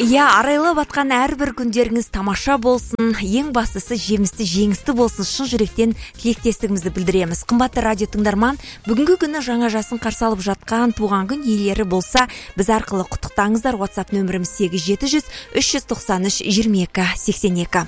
Арайлап атқан әрбір күндеріңіз тамаша болсын, ең бастысы жемісті болсын. Шын жүректен тілектестігімізді білдіреміз. Қымбатты радио тыңдарман, бүгінгі күні жаңа жасын қарсы алып жатқан туған күн иелері болса, біз арқылы құттықтаңыздар. WhatsApp нөміріміз 8700 393 22 82.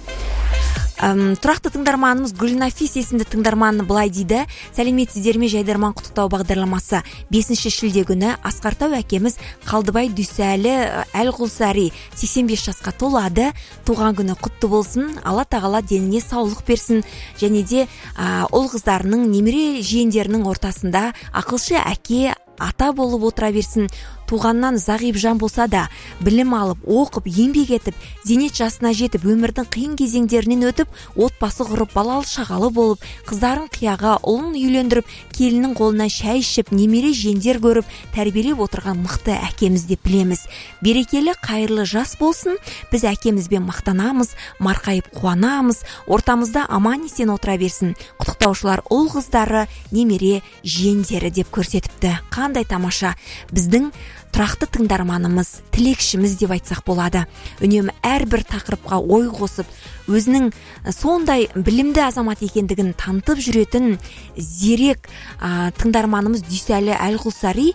Тұрақты тыңдарманымыз Гүлнафис есімді тыңдарманы былай дейді: сәлеметсіздер ме, жайдарман құттықтау бағдарламасы 5 шілде күні Асқартау әкеміз Қалдыбай Дүйсәлі Әлғұлсари 85 жасқа толады. Туған күні құтты болсын, Алла тағала деніне саулық берсін, және де ұл қыздарының, немере жиендерінің ортасында ақылшы әке, ата болып отыра берсін. Туғаннан зағип жан болса да, білім алып, оқып, еңбек етіп, зейнет жасына жетіп, өмірдің қиын кезеңдерінен өтіп, отбасы құрып, балалы шағалы болып, қыздарын қияға, ұлын үйлендіріп, келіннің қолынан шәй ішіп, немере жиендер көріп, тәрбиелеп отырған мықты әкеміз деп білеміз. Берекелі, қайырлы жас болсын. Біз әкемізбен мақтанамыз, марқайып қуанамыз, ортамызда аман есен отыра берсін. Құттықтаушылар ұл қыздары, немере жиендері деп көрсетіпті. Қандай тамаша. Біздің тұрақты тыңдарманымыз, тілекшіміз деп айтсақ болады. Үнемі әрбір тақырыпқа ой қосып, өзінің сондай білімді азамат екендігін танытып жүретін зерек тыңдарманымыз Дүйсәлі Әлғұлсари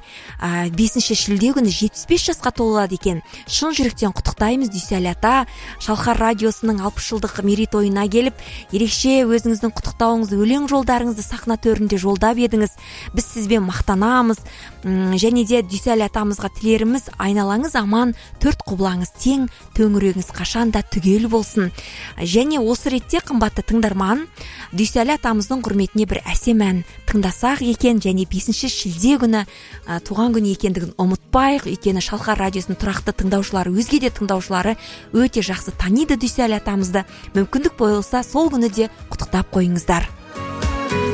5 шілде күні 75 жасқа толады екен. Шын жүректен құттықтаймыз, Дүйсәлі ата. Шалқар радиосының 60 жылдық мерейтойына келіп, ерекше өзіңіздің құттықтауыңызды, өлең жолдарыңызды сахна төрінде жолдап едіңіз. Біз сізбен мақтанамыз. Және де Дүйсәлі атамызға тілеріміз: айналаңыз аман, төрт құбылаңыз тең, төңірегіңіз қашанда түгел болсын. Және осы ретте қымбатты тыңдарман, Дүйсәлі атамыздың құрметіне бір әсем ән тыңдасақ екен. Және 5 шілде күні туған күні екендігін ұмытпайық. Өйткені Шалқар радиосының тұрақты тыңдаушылары, өзге де тыңдаушылары өте жақсы таниды Дүйсәлі атамызды. Мүмкіндік болса сол күні де құттықтап қойыңыздар.